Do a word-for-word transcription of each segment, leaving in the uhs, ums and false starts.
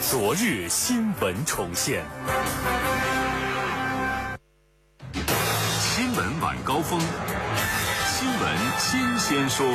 昨日新闻重现，新闻晚高峰，新闻新鲜说。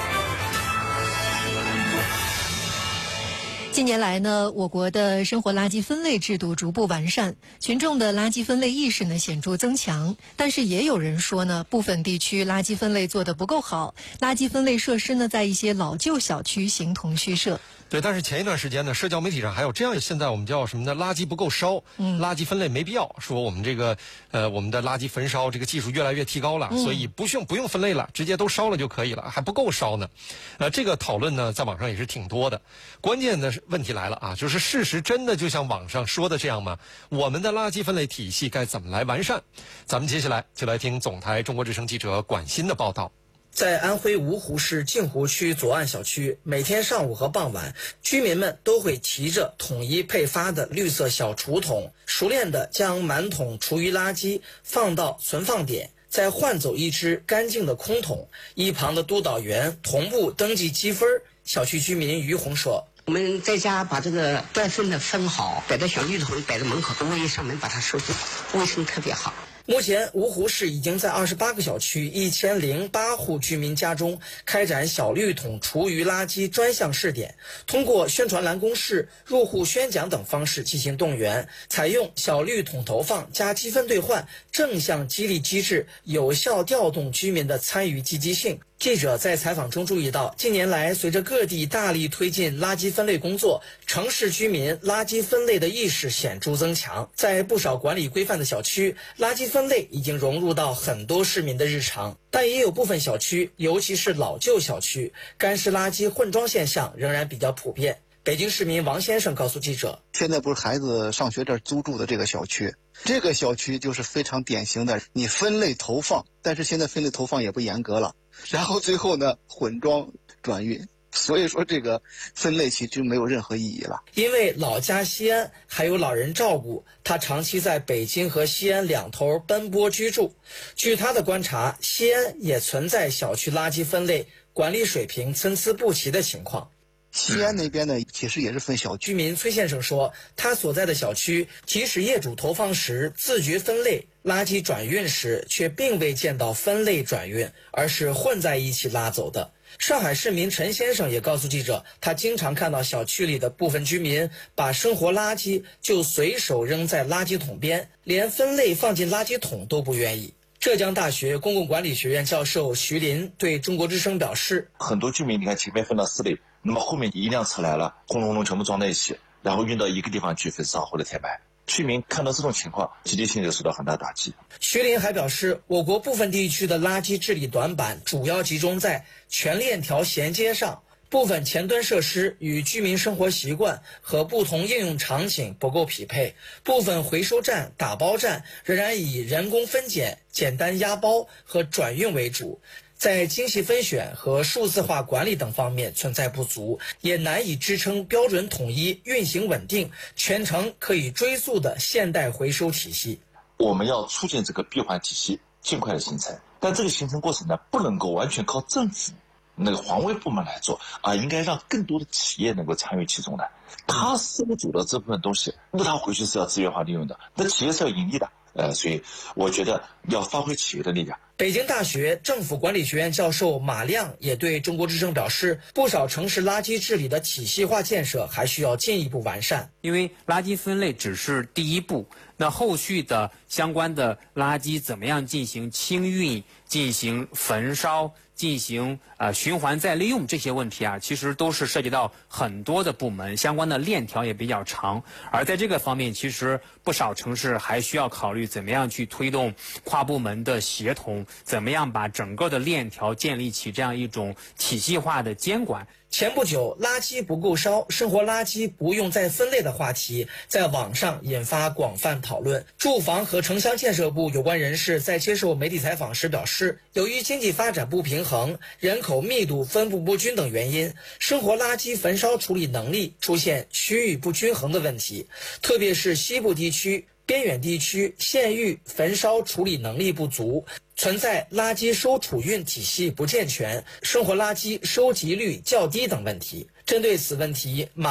近年来呢，我国的生活垃圾分类制度逐步完善，群众的垃圾分类意识呢显著增强。但是也有人说呢，部分地区垃圾分类做得不够好，垃圾分类设施呢在一些老旧小区形同虚设。 对，但是前一段时间呢，社交媒体上还有这样，现在我们叫什么呢？垃圾不够烧，嗯，垃圾分类没必要。说我们这个呃，我们的垃圾焚烧这个技术越来越提高了，嗯、所以不用不用分类了，直接都烧了就可以了，还不够烧呢。呃，这个讨论呢，在网上也是挺多的。关键的问题来了啊，就是事实真的就像网上说的这样吗？我们的垃圾分类体系该怎么来完善？咱们接下来就来听总台中国之声记者管欣的报道。 在安徽芜湖市镜湖区左岸小区，每天上午和傍晚，居民们都会提着统一配发的绿色小厨桶，熟练地将满桶厨余垃圾放到存放点，再换走一只干净的空桶。一旁的督导员同步登记积分。小区居民于红说：“ 我们在家把这个断分的分好，摆在小绿桶，摆在门口，我一上门把它收拾好，卫生特别好。” 目前，芜湖市已经在二十八个小区、一千零八户居民家中开展小绿桶厨余垃圾专项试点，通过宣传栏公示、入户宣讲等方式进行动员，采用小绿桶投放加积分兑换正向激励机制，有效调动居民的参与积极性。记者在采访中注意到，近年来随着各地大力推进垃圾分类工作，城市居民垃圾分类的意识显著增强。在不少管理规范的小区，垃圾分类已经融入到很多市民的日常，但也有部分小区，尤其是老旧小区，干湿垃圾混装现象仍然比较普遍。北京市民王先生告诉记者：“ 现在不是孩子上学这儿租住的这个小区，这个小区就是非常典型的，你分类投放，但是现在分类投放也不严格了，然后最后呢混装转运，所以说这个分类其实没有任何意义了。” 因为老家西安还有老人照顾，他长期在北京和西安两头奔波居住。据他的观察，西安也存在小区垃圾分类管理水平参差不齐的情况。 西安那边呢，其实也是分小区。 居民崔先生说，他所在的小区，即使业主投放时自觉分类，垃圾转运时却并未见到分类转运，而是混在一起拉走的。上海市民陈先生也告诉记者，他经常看到小区里的部分居民把生活垃圾就随手扔在垃圾桶边，连分类放进垃圾桶都不愿意。浙江大学公共管理学院教授徐林对中国之声表示：“ 很多居民，你看前面分了四类，那么后面一辆车来了，轰隆隆全部装在一起，然后运到一个地方去焚烧或者填埋。居民看到这种情况，积极性就受到很大打击。” 徐林还表示，我国部分地区的垃圾治理短板主要集中在全链条衔接上。部分前端设施与居民生活习惯和不同应用场景不够匹配，部分回收站、打包站仍然以人工分拣、简单压包和转运为主，在精细分选和数字化管理等方面存在不足，也难以支撑标准统一、运行稳定、全程可以追溯的现代回收体系。 我们要促进这个闭环体系尽快的形成，但这个形成过程呢，不能够完全靠政府那个环卫部门来做啊，应该让更多的企业能够参与其中来。他收走的这部分东西，那他回去是要资源化利用的，那企业是要盈利的，呃，所以我觉得要发挥企业的力量。 北京大学政府管理学院教授马亮也对中国之声表示，不少城市垃圾治理的体系化建设还需要进一步完善。 因为垃圾分类只是第一步，那后续的相关的垃圾怎么样进行清运、进行焚烧、进行呃循环再利用这些问题啊，其实都是涉及到很多的部门，相关的链条也比较长。而在这个方面，其实不少城市还需要考虑怎么样去推动跨部门的协同，怎么样把整个的链条建立起这样一种体系化的监管。 前不久，垃圾不够烧，生活垃圾不用再分类的话题在网上引发广泛讨论。住房和城乡建设部有关人士在接受媒体采访时表示，由于经济发展不平衡、人口密度分布不均等原因，生活垃圾焚烧处理能力出现区域不均衡的问题，特别是西部地区、边远地区县域焚烧处理能力不足，存在垃圾收储运体系不健全、生活垃圾收集率较低等问题。针对此问题，马